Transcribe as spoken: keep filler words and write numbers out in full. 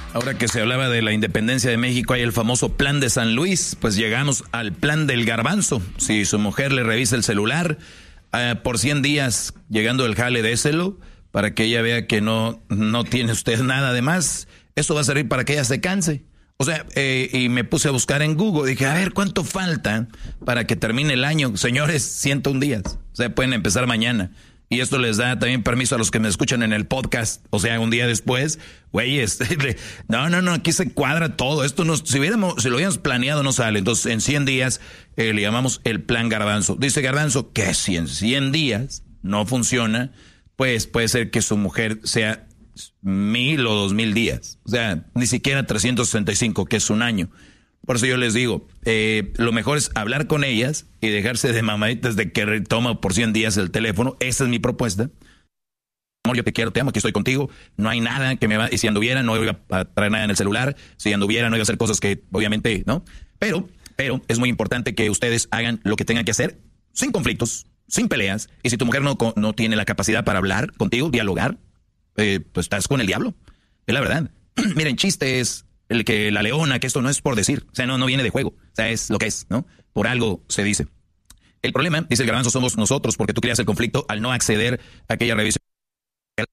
Ahora que se hablaba de la independencia de México, hay el famoso plan de San Luis, pues llegamos al plan del garbanzo. Si su mujer le revisa el celular uh, por cien días, llegando el jale, déselo, para que ella vea que no, no tiene usted nada de más. Eso va a servir para que ella se canse. O sea, eh, y me puse a buscar en Google, dije, a ver, ¿cuánto falta para que termine el año? Señores, ciento un días, o sea, pueden empezar mañana. Y esto les da también permiso a los que me escuchan en el podcast, o sea, un día después, güeyes, no, no, no, aquí se cuadra todo, esto no, si hubiéramos, si lo hubiéramos planeado no sale. Entonces, en cien días eh, le llamamos el plan Garbanzo. Dice Garbanzo que si en cien días no funciona, pues puede ser que su mujer sea mil o dos mil días, o sea, ni siquiera trescientos sesenta y cinco, que es un año. Por eso yo les digo, eh, lo mejor es hablar con ellas y dejarse de mamaditas de que retoma por cien días el teléfono. Esa es mi propuesta. Amor, yo te quiero, te amo, aquí estoy contigo. No hay nada que me va... Y si anduviera, no iba a traer nada en el celular. Si anduviera, no iba a hacer cosas que, obviamente, ¿no? Pero, pero es muy importante que ustedes hagan lo que tengan que hacer sin conflictos, sin peleas. Y si tu mujer no, no tiene la capacidad para hablar contigo, dialogar, eh, pues estás con el diablo. Es la verdad. Miren, chistes... El que la leona, que esto no es por decir, o sea, no, no viene de juego, o sea, es lo que es, ¿no? Por algo se dice. El problema, dice el Garbanzo, somos nosotros, porque tú creas el conflicto al no acceder a aquella revisión.